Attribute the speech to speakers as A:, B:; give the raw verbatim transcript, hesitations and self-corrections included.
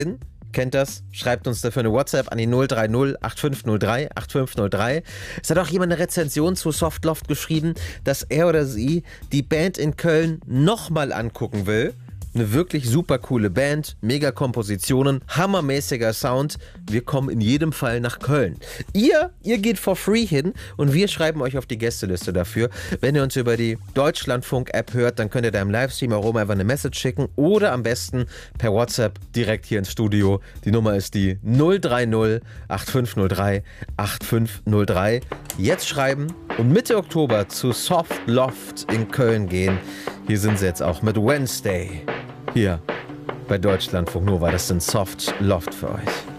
A: Kennt das? Schreibt uns dafür eine WhatsApp an die null drei null acht fünf null drei acht fünf null drei. Es hat auch jemand eine Rezension zu Softloft geschrieben, dass er oder sie die Band in Köln nochmal angucken will. Eine wirklich super coole Band, mega Kompositionen, hammermäßiger Sound. Wir kommen in jedem Fall nach Köln. Ihr, ihr geht for free hin und wir schreiben euch auf die Gästeliste dafür. Wenn ihr uns über die Deutschlandfunk-App hört, dann könnt ihr da im Livestream auch einfach eine Message schicken oder am besten per WhatsApp direkt hier ins Studio. Die Nummer ist die null drei null acht fünf null drei acht fünf null drei. Jetzt schreiben und Mitte Oktober zu Softloft in Köln gehen. Hier sind sie jetzt auch mit Wednesday. Hier bei Deutschlandfunk Nova. Das sind Softloft für euch.